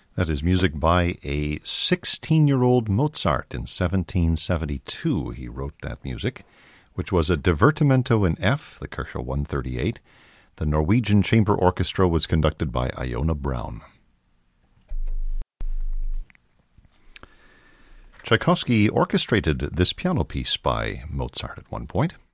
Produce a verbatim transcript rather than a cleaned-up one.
That is music by a sixteen-year-old Mozart in seventeen seventy-two. He wrote that music, which was a Divertimento in F, the Kochel one thirty-eight. The Norwegian Chamber Orchestra was conducted by Iona Brown. Tchaikovsky orchestrated this piano piece by Mozart at one point.